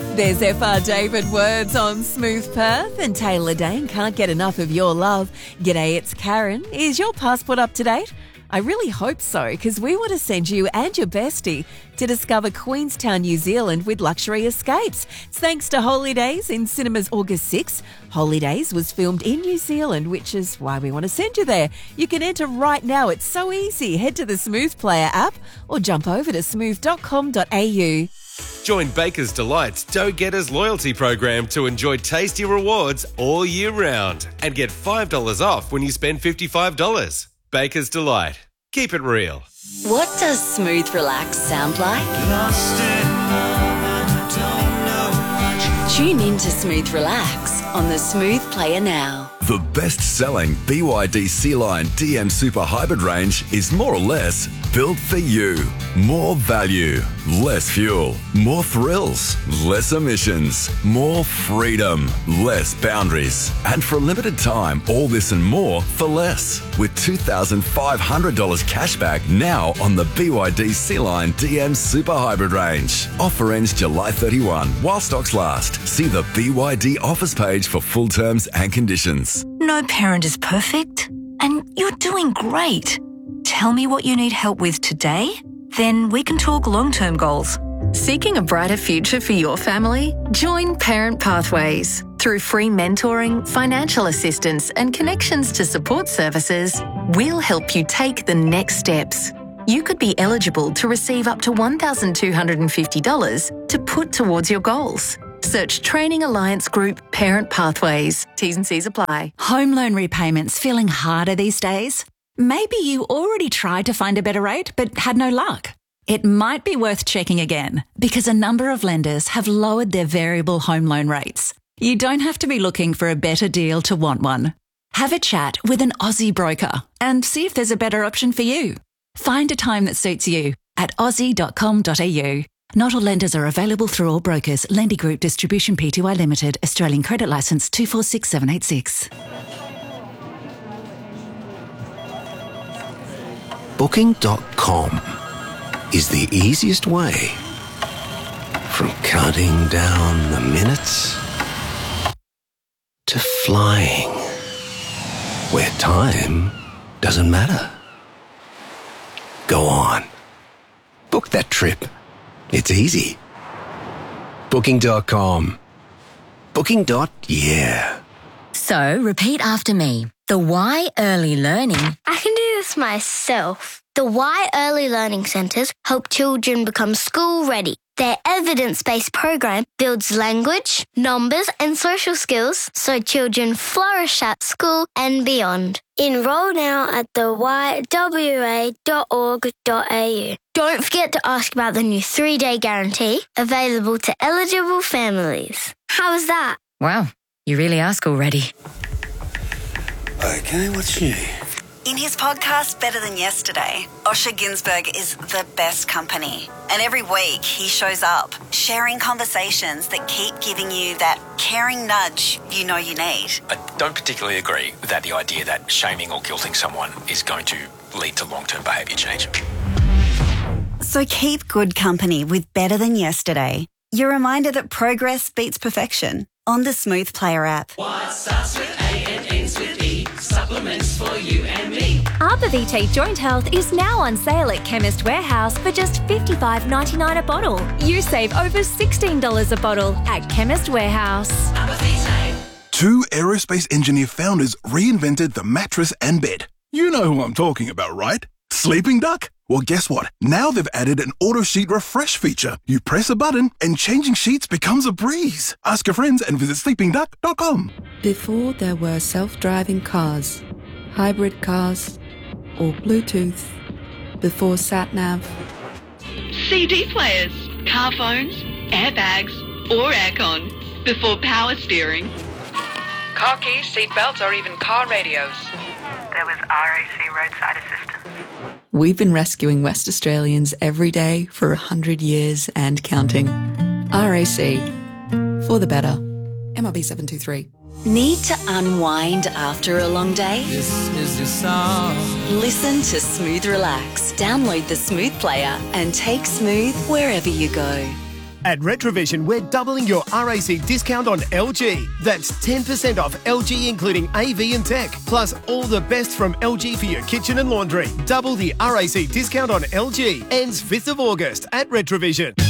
There's FR David Words on Smooth Perth, and Taylor Dane can't get enough of your love. G'day, it's Karen. Is your passport up to date? I really hope so, because we want to send you and your bestie to discover Queenstown, New Zealand with luxury escapes. It's thanks to Holidays in cinemas August 6. Holidays was filmed in New Zealand, which is why we want to send you there. You can enter right now. It's so easy. Head to the Smooth Player app or jump over to smooth.com.au. Join Baker's Delight's Dough Getters loyalty program to enjoy tasty rewards all year round and get $5 off when you spend $55. Baker's Delight. Keep it real. What does Smooth Relax sound like? Tune in to Smooth Relax on the Smooth Player now. The best-selling BYD Sea-Line DM Super Hybrid range is more or less built for you. More value, less fuel, more thrills, less emissions, more freedom, less boundaries. And for a limited time, all this and more for less. With $2,500 cashback now on the BYD Sea-Line DM Super Hybrid range. Offer ends July 31 while stocks last. See the BYD offers page for full terms and conditions. No parent is perfect, and you're doing great. Tell me what you need help with today, then we can talk long-term goals. Seeking a brighter future for your family? Join Parent Pathways. Through free mentoring, financial assistance, and connections to support services, we'll help you take the next steps. You could be eligible to receive up to $1,250 to put towards your goals. Search Training Alliance Group Parent Pathways. T's and C's apply. Home loan repayments feeling harder these days? Maybe you already tried to find a better rate but had no luck. It might be worth checking again because a number of lenders have lowered their variable home loan rates. You don't have to be looking for a better deal to want one. Have a chat with an Aussie broker and see if there's a better option for you. Find a time that suits you at aussie.com.au. Not all lenders are available through all brokers. Lendy Group Distribution Pty Limited. Australian Credit Licence 246786. Booking.com is the easiest way from counting down the minutes to flying where time doesn't matter. Go on. Book that trip. It's easy. Booking.com. Booking.yeah. So, repeat after me. The Y Early Learning. I can do this myself. The Y Early Learning Centres help children become school ready. Their evidence-based program builds language, numbers and social skills so children flourish at school and beyond. Enroll now at theYWA.org.au. Don't forget to ask about the new 3-day guarantee available to eligible families. How was that? Wow, you really are school ready. Okay, what's new? In his podcast, Better Than Yesterday, Osher Günsberg is the best company. And every week he shows up, sharing conversations that keep giving you that caring nudge you know you need. I don't particularly agree with the idea that shaming or guilting someone is going to lead to long-term behaviour change. So keep good company with Better Than Yesterday. Your reminder that progress beats perfection on the Smooth Player app. What starts with A and ends with E? Supplements for you and me. Arbor Vitae Joint Health is now on sale at Chemist Warehouse for just $55.99 a bottle. You save over $16 a bottle at Chemist Warehouse. Arbor Vitae. Two aerospace engineer founders reinvented the mattress and bed. You know who I'm talking about, right? Sleeping Duck? Well, guess what? Now they've added an auto sheet refresh feature. You press a button and changing sheets becomes a breeze. Ask your friends and visit sleepingduck.com. Before there were self-driving cars, hybrid cars, or Bluetooth, before sat-nav. CD players, car phones, airbags, or aircon, before power steering. Car keys, seat belts, or even car radios. There was RAC roadside assistance. We've been rescuing West Australians every day for 100 years and counting. RAC. For the better. MRB 723. Need to unwind after a long day? This is your song. Listen to Smooth Relax. Download the Smooth Player and take Smooth wherever you go. At Retrovision, we're doubling your RAC discount on LG. That's 10% off LG including AV and tech, plus all the best from LG for your kitchen and laundry. Double the RAC discount on LG. Ends 5th of August at Retrovision.